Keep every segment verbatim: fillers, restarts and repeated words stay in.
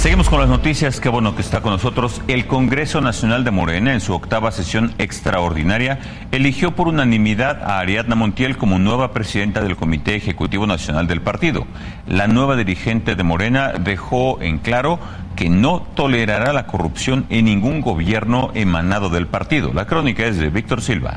Seguimos con las noticias. Qué bueno que está con nosotros. El Congreso Nacional de Morena, en su octava sesión extraordinaria, eligió por unanimidad a Ariadna Montiel como nueva presidenta del Comité Ejecutivo Nacional del partido. La nueva dirigente de Morena dejó en claro que no tolerará la corrupción en ningún gobierno emanado del partido. La crónica es de Víctor Silva.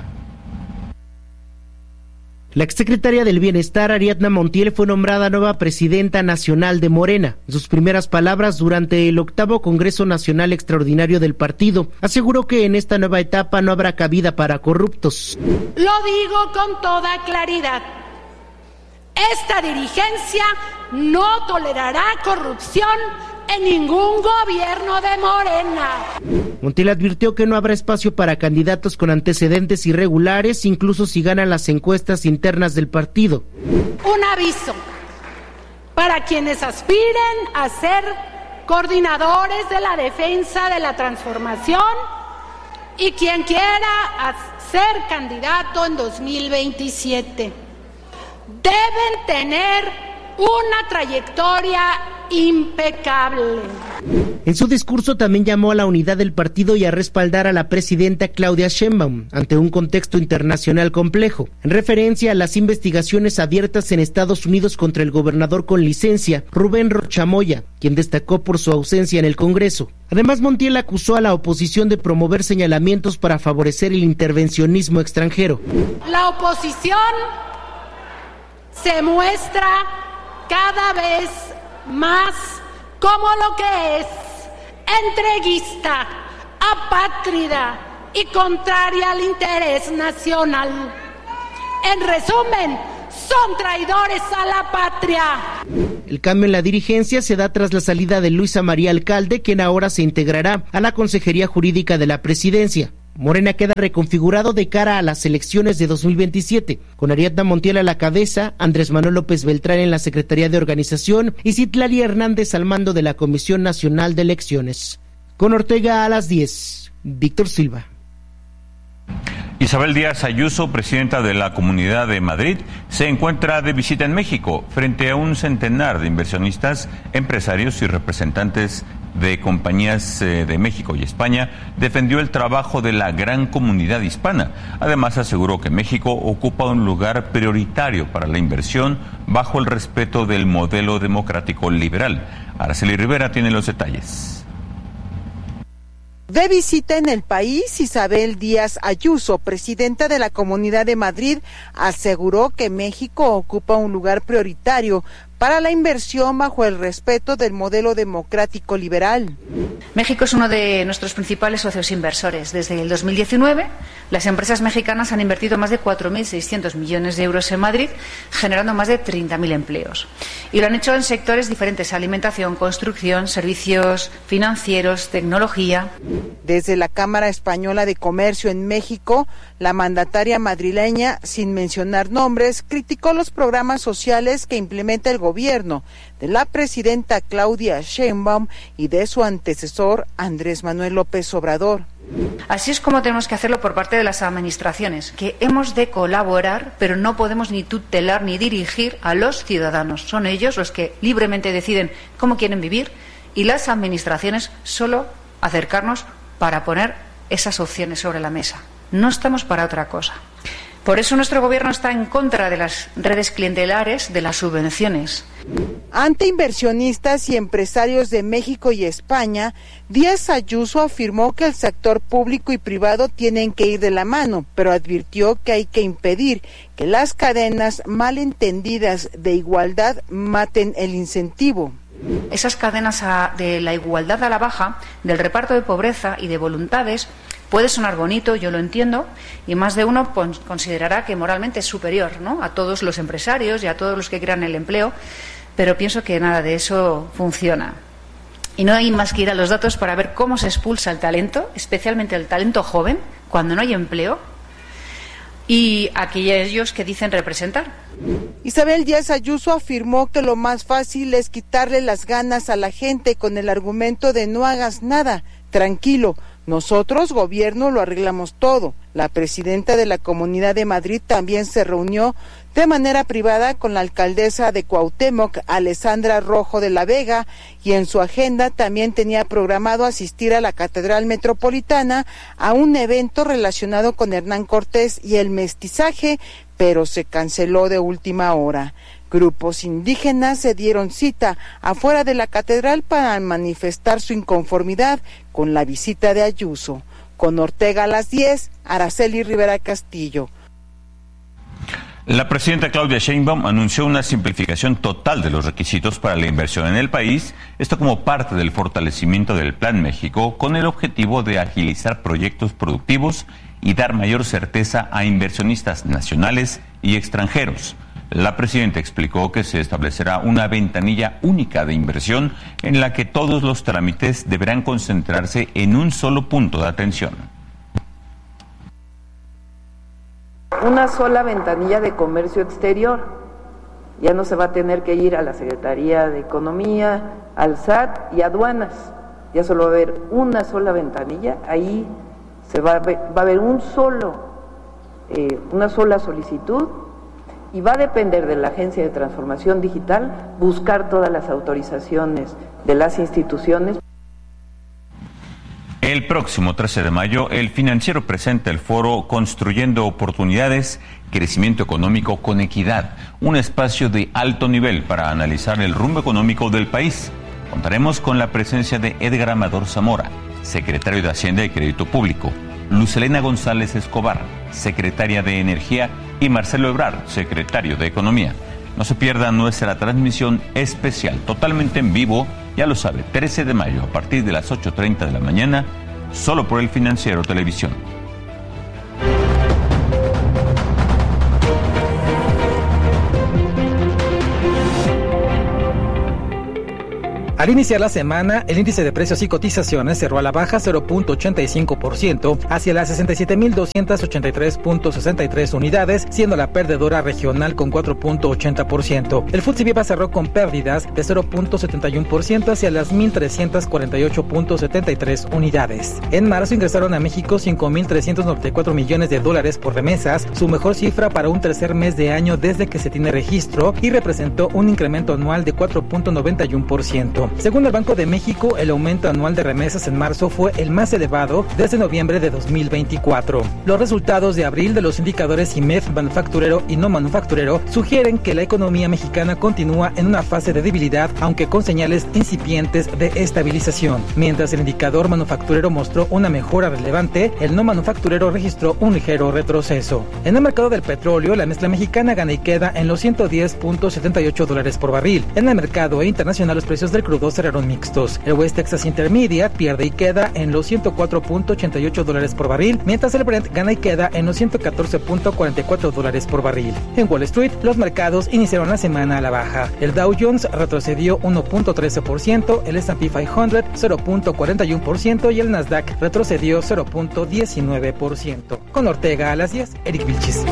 La exsecretaria del Bienestar, Ariadna Montiel, fue nombrada nueva presidenta nacional de Morena. En sus primeras palabras durante el octavo Congreso Nacional Extraordinario del partido, aseguró que en esta nueva etapa no habrá cabida para corruptos. Lo digo con toda claridad. Esta dirigencia no tolerará corrupción en ningún gobierno de Morena. Montiel advirtió que no habrá espacio para candidatos con antecedentes irregulares, incluso si ganan las encuestas internas del partido. Un aviso para quienes aspiren a ser coordinadores de la defensa de la transformación y quien quiera ser candidato en dos mil veintisiete. Deben tener una trayectoria impecable. En su discurso también llamó a la unidad del partido y a respaldar a la presidenta Claudia Sheinbaum ante un contexto internacional complejo, en referencia a las investigaciones abiertas en Estados Unidos contra el gobernador con licencia, Rubén Rocha Moya, quien destacó por su ausencia en el Congreso. Además, Montiel acusó a la oposición de promover señalamientos para favorecer el intervencionismo extranjero. La oposición se muestra cada vez más como lo que es: entreguista, apátrida y contraria al interés nacional. En resumen, son traidores a la patria. El cambio en la dirigencia se da tras la salida de Luisa María Alcalde, quien ahora se integrará a la Consejería Jurídica de la Presidencia. Morena queda reconfigurado de cara a las elecciones de dos mil veintisiete, con Ariadna Montiel a la cabeza, Andrés Manuel López Beltrán en la Secretaría de Organización y Citlali Hernández al mando de la Comisión Nacional de Elecciones. Con Ortega a las diez, Víctor Silva. Isabel Díaz Ayuso, presidenta de la Comunidad de Madrid, se encuentra de visita en México frente a un centenar de inversionistas, empresarios y representantes de compañías de México y España. Defendió el trabajo de la gran comunidad hispana. Además, aseguró que México ocupa un lugar prioritario para la inversión bajo el respeto del modelo democrático liberal. Araceli Rivera tiene los detalles. De visita en el país, Isabel Díaz Ayuso, presidenta de la Comunidad de Madrid, aseguró que México ocupa un lugar prioritario para la inversión bajo el respeto del modelo democrático liberal. México es uno de nuestros principales socios inversores. Desde el dos mil diecinueve, las empresas mexicanas han invertido más de cuatro mil seiscientos millones de euros en Madrid, generando más de treinta mil empleos. Y lo han hecho en sectores diferentes: alimentación, construcción, servicios financieros, tecnología. Desde la Cámara Española de Comercio en México, la mandataria madrileña, sin mencionar nombres, criticó los programas sociales que implementa el gobierno de la presidenta Claudia Sheinbaum y de su antecesor Andrés Manuel López Obrador. Así es como tenemos que hacerlo por parte de las administraciones, que hemos de colaborar, pero no podemos ni tutelar ni dirigir a los ciudadanos. Son ellos los que libremente deciden cómo quieren vivir y las administraciones solo acercarnos para poner esas opciones sobre la mesa. No estamos para otra cosa. Por eso nuestro gobierno está en contra de las redes clientelares, de las subvenciones. Ante inversionistas y empresarios de México y España, Díaz Ayuso afirmó que el sector público y privado tienen que ir de la mano, pero advirtió que hay que impedir que las cadenas malentendidas de igualdad maten el incentivo. Esas cadenas de la igualdad a la baja, del reparto de pobreza y de voluntades, puede sonar bonito, yo lo entiendo, y más de uno pues, considerará que moralmente es superior, ¿no?, a todos los empresarios y a todos los que crean el empleo, pero pienso que nada de eso funciona. Y no hay más que ir a los datos para ver cómo se expulsa el talento, especialmente el talento joven, cuando no hay empleo, y aquellos que dicen representar. Isabel Díaz Ayuso afirmó que lo más fácil es quitarle las ganas a la gente con el argumento de no hagas nada, tranquilo, Nosotros, gobierno, lo arreglamos todo. La presidenta de la Comunidad de Madrid también se reunió de manera privada con la alcaldesa de Cuauhtémoc, Alessandra Rojo de la Vega, y en su agenda también tenía programado asistir a la Catedral Metropolitana a un evento relacionado con Hernán Cortés y el mestizaje, pero se canceló de última hora. Grupos indígenas se dieron cita afuera de la catedral para manifestar su inconformidad con la visita de Ayuso. Con Ortega a las diez, Araceli Rivera Castillo. La presidenta Claudia Sheinbaum anunció una simplificación total de los requisitos para la inversión en el país, esto como parte del fortalecimiento del Plan México, con el objetivo de agilizar proyectos productivos y dar mayor certeza a inversionistas nacionales y extranjeros. La presidenta explicó que se establecerá una ventanilla única de inversión en la que todos los trámites deberán concentrarse en un solo punto de atención. Una sola ventanilla de comercio exterior. Ya no se va a tener que ir a la Secretaría de Economía, al S A T y aduanas. Ya solo va a haber una sola ventanilla. Ahí se va a ver, va a haber un solo, eh, una sola solicitud. Y va a depender de la Agencia de Transformación Digital buscar todas las autorizaciones de las instituciones. El próximo trece de mayo, El Financiero presenta el foro Construyendo Oportunidades, Crecimiento Económico con Equidad, un espacio de alto nivel para analizar el rumbo económico del país. Contaremos con la presencia de Edgar Amador Zamora, secretario de Hacienda y Crédito Público, Luz Helena González Escobar, secretaria de Energía, y Marcelo Ebrard, secretario de Economía. No se pierda nuestra transmisión especial, totalmente en vivo, ya lo sabe, trece de mayo, a partir de las ocho treinta de la mañana, solo por El Financiero Televisión. Al iniciar la semana, el índice de precios y cotizaciones cerró a la baja cero punto ochenta y cinco por ciento hacia las sesenta y siete mil doscientos ochenta y tres punto sesenta y tres unidades, siendo la perdedora regional con cuatro punto ochenta por ciento. El Futsi Viva cerró con pérdidas de cero punto setenta y uno por ciento hacia las mil trescientos cuarenta y ocho punto setenta y tres unidades. En marzo ingresaron a México cinco mil trescientos noventa y cuatro millones de dólares por remesas, su mejor cifra para un tercer mes de año desde que se tiene registro, y representó un incremento anual de cuatro punto noventa y uno por ciento. Según el Banco de México, el aumento anual de remesas en marzo fue el más elevado desde noviembre de dos mil veinticuatro. Los resultados de abril de los indicadores I M E F manufacturero y no manufacturero sugieren que la economía mexicana continúa en una fase de debilidad, aunque con señales incipientes de estabilización. Mientras el indicador manufacturero mostró una mejora relevante, el no manufacturero registró un ligero retroceso. En el mercado del petróleo, la mezcla mexicana gana y queda en los ciento diez punto setenta y ocho dólares por barril. En el mercado internacional, los precios del crudo cerraron mixtos. El West Texas Intermediate pierde y queda en los ciento cuatro punto ochenta y ocho dólares por barril, mientras el Brent gana y queda en los ciento catorce punto cuarenta y cuatro dólares por barril. En Wall Street, los mercados iniciaron la semana a la baja. El Dow Jones retrocedió uno punto trece por ciento, el S and P quinientos cero punto cuarenta y uno por ciento y el Nasdaq retrocedió cero punto diecinueve por ciento. Con Ortega a las diez, Eric Vilchis.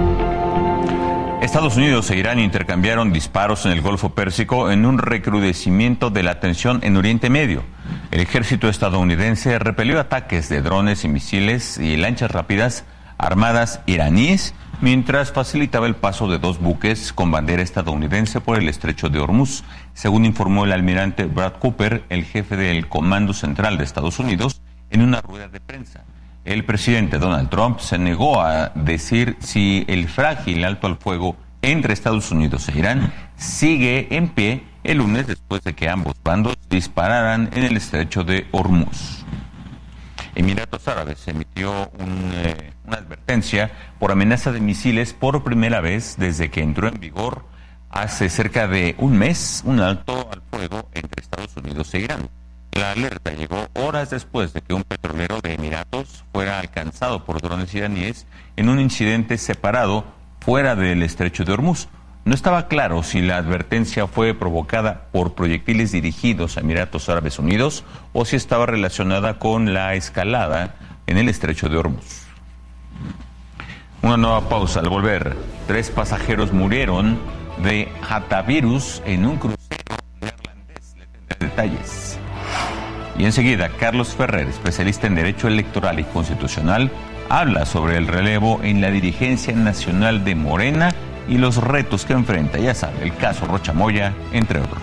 Estados Unidos e Irán intercambiaron disparos en el Golfo Pérsico en un recrudecimiento de la tensión en Oriente Medio. El ejército estadounidense repelió ataques de drones y misiles y lanchas rápidas armadas iraníes, mientras facilitaba el paso de dos buques con bandera estadounidense por el estrecho de Hormuz, según informó el almirante Brad Cooper, el jefe del Comando Central de Estados Unidos, en una rueda de prensa. El presidente Donald Trump se negó a decir si el frágil alto al fuego entre Estados Unidos e Irán sigue en pie el lunes después de que ambos bandos dispararan en el estrecho de Hormuz. Emiratos Árabes emitió un, eh, una advertencia por amenaza de misiles por primera vez desde que entró en vigor hace cerca de un mes un alto al fuego entre Estados Unidos e Irán. La alerta llegó horas después de que un petrolero de Emiratos fuera alcanzado por drones iraníes en un incidente separado fuera del estrecho de Hormuz. No estaba claro si la advertencia fue provocada por proyectiles dirigidos a Emiratos Árabes Unidos o si estaba relacionada con la escalada en el estrecho de Hormuz. Una nueva pausa. Al volver, tres pasajeros murieron de hantavirus en un crucero neerlandés. Le tendré detalles. Y enseguida, Carlos Ferrer, especialista en Derecho Electoral y Constitucional, habla sobre el relevo en la dirigencia nacional de Morena y los retos que enfrenta, ya sabe, el caso Rocha Moya, entre otros.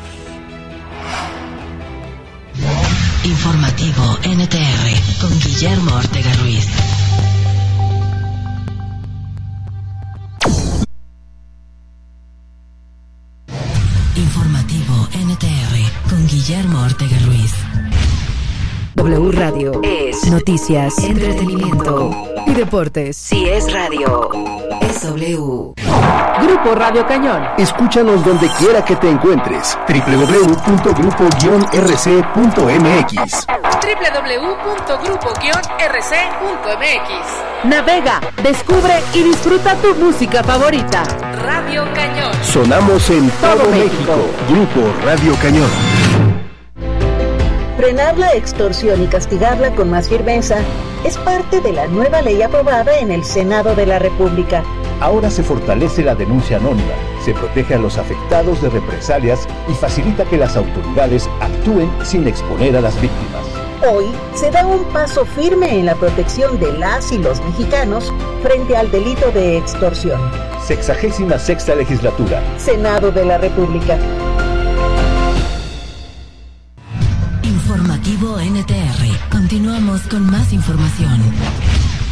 Informativo N T R con Guillermo Ortega Ruiz. Informativo N T R con Guillermo Ortega Ruiz. W Radio es noticias, entretenimiento y deportes. Si es radio, es W. Grupo Radio Cañón. Escúchanos donde quiera que te encuentres. doble u doble u doble u punto grupo guion r c punto m x. doble u doble u doble u punto grupo guion r c punto m x. Navega, descubre y disfruta tu música favorita. Radio Cañón. Sonamos en todo, todo México. México. Grupo Radio Cañón. Frenar la extorsión y castigarla con más firmeza es parte de la nueva ley aprobada en el Senado de la República. Ahora se fortalece la denuncia anónima, se protege a los afectados de represalias y facilita que las autoridades actúen sin exponer a las víctimas. Hoy se da un paso firme en la protección de las y los mexicanos frente al delito de extorsión. Sexagésima sexta legislatura. Senado de la República. Informativo N T R. Continuamos con más información.